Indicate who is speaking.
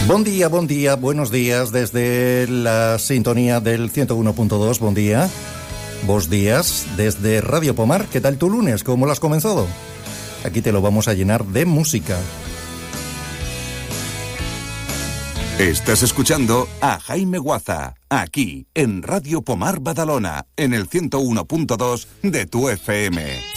Speaker 1: Bon día, buenos días desde la sintonía del 101.2, bon día. Vos días desde Radio Pomar, ¿qué tal tu lunes? ¿Cómo lo has comenzado? Aquí te lo vamos a llenar de música.
Speaker 2: Estás escuchando a Jaime Guaza, aquí en Radio Pomar Badalona, en el 101.2 de tu FM.